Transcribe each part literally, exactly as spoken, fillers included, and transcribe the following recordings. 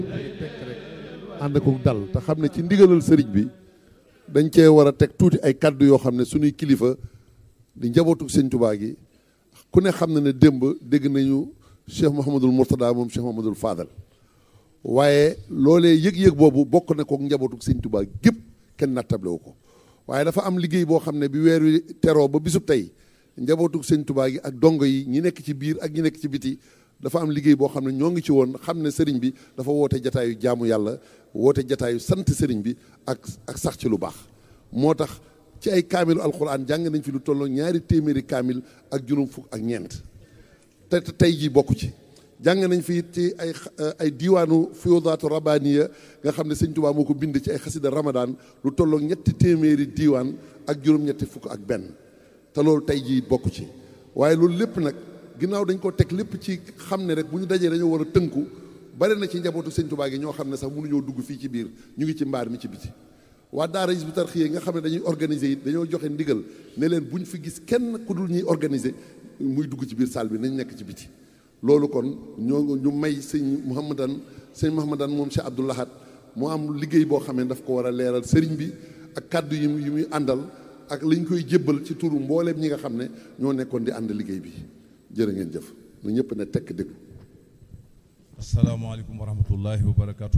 tekk rek ànd ko dal te xam ne ci ndigalal sëriñ bi dañ cee war a teg tuuti ay kaddu yoo xam ne suñuy kilifa di njabootu sëñ Tuubaa gi ku ne xam na ne démb dégg nañu Cheikh Mouhamadul Mourtada moom Cheikh Mouhamadul Fadal waaye loolee yëg-yëg boobu bokk na ko njabootu sëñ Tuubaa gépp kenn nattable wu ko waaye dafa am liggéey boo xam ne bi weer wi teroo ba bisub tey njabootu sëñ Tuubaa gi ak dongo yi ñi nekk ci biir ak ñi nekk ci biti dafa am liggéey boo xam ne ñoo ngi ci woon xam ne sëriñ bi dafa woote jataayu jaamu yàlla woote jataayu sant sëriñ bi ak ak sax ci lu baax moo tax ci ay kaamilu alquran jàng nañ fi lu tolloo ñaari téeméeri kaamil ak juróom fukk ak ñeent te tey jii bokk ci jàng nañ fi ci ay ay diiwaanu fiyudaatu rabaniya nga xam ne sëñ Tuubaa moo ko bind ci ay xasida ramadan lu tolloo ñetti téeméeri diiwaan ak juróom-ñetti fukk ak benn te loolu tey jii bokk ci waaye loolu lépp nag ginnaaw dañ ko teg lépp ci xam ne rek bu ñu dajee dañoo war a tënku bari na ci njabootu sëñ Tuubaa gi ñoo xam ne sax mënuñoo dugg fii ci biir ñu ngi ci mbaar mi ci biti waa daara Hizbut Tarqiyyah nga xam ne dañuy organiser it dañoo joxe ndigal ne leen buñ fi gis kenn ku dul ñuy organiser muy dugg ci biir salle bi nañ nekk ci biti loolu kon ñoo ñu may sëñ Mouhamadan sëñ Mouhamadan moom Cheikh Abdou Lahad moo am liggéey boo xam ne daf ko war a leeral sëriñ bi ak kàddu yi yi muy àndal ak liñ koy jébbal ci turu mbooleem ñi nga xam ne ñoo nekkoon di ànd liggéey bi jërë ngeen jëf nu ñëpp ne tekk déglu. asalaamaaleykum wa rahmatullahi wa barakaatu.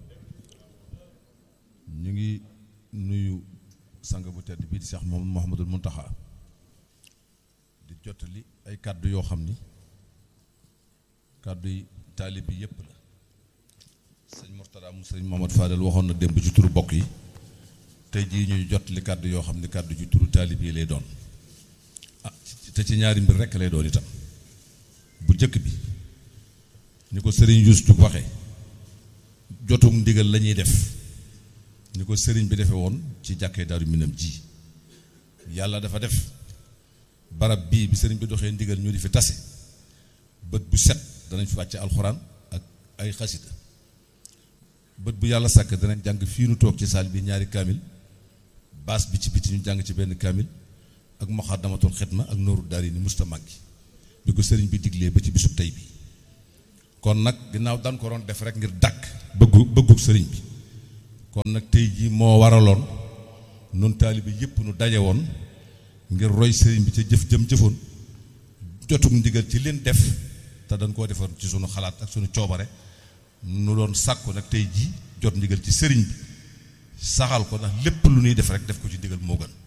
ñu ngi nuyu sang bu tedd bii di Cheikh Mouhamadul Mountakha di jottali ay kàddu yoo xam ni kàddu yi taalib bi yëpp la sëñ Mourtada mu sëñ Mamadou Fadel waxoon na démb ci turu bokk yi tey jii ñuy jottali kàddu yoo xam ni kàddu ci turu taalib yi lay doon ah te ci ñaari mbir rekk lay doon itam bu njëkk bi ni ko sëriñ Youssou waxee jotum ndigal la ñuy def ni ko sëriñ bi defee woon ci jàkkee Daaru Minam ji yàlla dafa def barab bii bi sëriñ bi doxee ndigal ñu di fi tase bët bu set danañ fi wàcce alxuraan ak ay xasida bët bu yàlla sàkk danañ jàng fii nu toog ci saal bi ñaari kaamil baas bi ci biti ñu jàng ci benn kaamil ak Moukhaddamatoul Khidma ak Nooru Daarayni musta màggi bi ko sëriñ bi diglee ba ci bisub tey bi kon nag ginnaaw daan ko doon def rek ngir dàkk bëggu bëggug sëriñ bi kon nag tey jii moo waraloon nun taalibe yépp nu daje woon ngir roy sëriñ bi ca jëf jëm jëfoon jotug ndigal ci leen def te dañ koo defoon ci sunu xalaat ak sunu coobare nu doon sàkku nag tey jii jot ndigal ci sëriñ bi saxal ko ndax lépp lu ñuy def rek def ko ci ndigal moo gën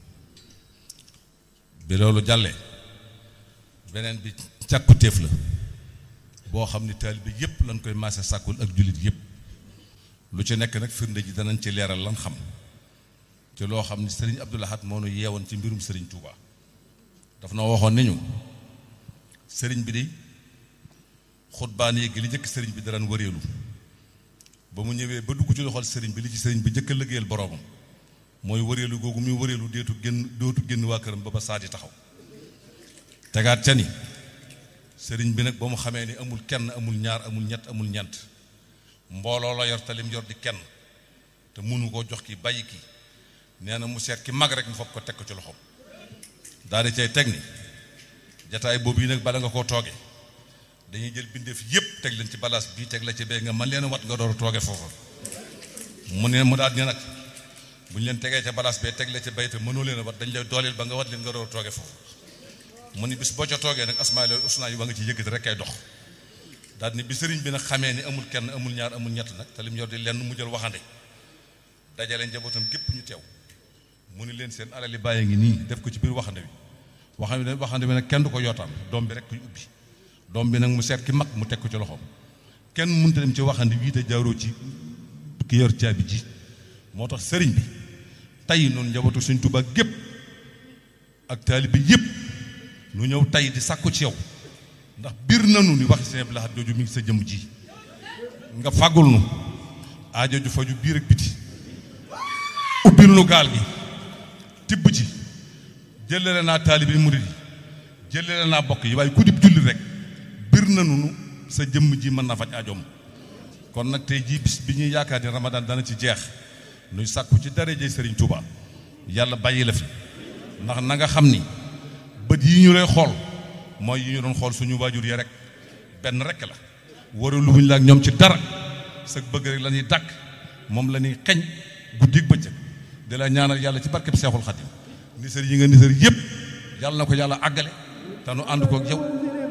bi loolu jàllee beneen bi càkkutéef la boo xam ni taalibe yépp lañ koy maase sàkkul ak jullit yépp lu ci nekk nag firnde ji danañ ci leeral lan xam ci loo xam ni sëriñ Abdou Lahad moo nu yeewoon ci mbirum sëriñ Touba daf na waxoon ni ñu sëriñ bi de xutbaan yi gi li njëkk sëriñ bi daraan wëreelu ba mu ñëwee ba dugg ci loxol sëriñ bi li ci sëriñ bi njëkk a liggéeyal boroomam mooy wëreelu googu muy wëreelu deetu génn dootu génn waa këram ba ba saa di taxaw tegaat ca ni sëriñ bi nag ba mu xamee ni amul kenn amul ñaar amul ñett amul ñeent mbooloo la yor talim yor di kenn te mënu koo jox ki bàyyi ki nee na mu seet ki mag rek mu foog ko teg ko ci loxoom daal di cay teg ni jataay boobu yi nag bala nga koo tooge dañuy jël bindeef yépp teg leen ci balaas bii teg la ci bee nga man leen wat nga door a tooge foofa mu ne mu daal ne nag bu ñu leen tegee ca balaas bee teg la ci bay te mënoo leen a wat dañ lay dooleel ba nga wat leen nga door a tooge foofu mu ni bis boo ca toogee nag asmaa'il husnaa yi ba nga ci yëkkati rek kay dox daal ni bi sëriñ bi nag xamee ni amul kenn amul ñaar amul ñett nag te lim yor di lenn mu jël waxande dajale njabootam gépp ñu teew mu ni leen seen alali bàyyi ngi nii def ko ci biir waxande bi waxande bi waxande bi nag kenn du ko yootaan doom bi rek kuy ubbi doom bi nag mu seet ki mag mu teg ko ci loxoom kenn mënta dem ci waxande wii te jaaroo ci ki yor caabi ji moo tax sëriñ bi tey noonu njabootu Sëriñ Tuubaa gépp ak taalibe yépp nu ñëw tey di sàkku ci yow ndax biir nanu ni waxi Sëriñ Abdou Lahad jooju mi ngi sa jëm ji nga fàggul nu aajo ju faju biir ak biti ubbil nu gaal gi tibb ci jëlale naa taalibe murid yi jëlale naa bokk yi waaye ku dib julli rek biir nanu nu sa jëmm ji mën na faj aajoom kon nag tey jii bis bi ñuy yaakaar ni Ramadan dana ci jeex nuy sàkku ci darajey Sëriñ Tuubaa yàlla bàyyi la fi ndax na nga xam ni bët yi ñu lay xool mooy yi ñu doon xool suñu waajur yi rek benn rek la waralu wuñ la ak ñoom ci dara sa bëgg rek la ñuy dàkk moom la ñuy xeñ guddi bëccëg di la ñaanal yàlla ci barkeb Seexul Xadim nisër yi nga nisër yëpp yàlla na ko yàlla àggale te nu ànd kook yow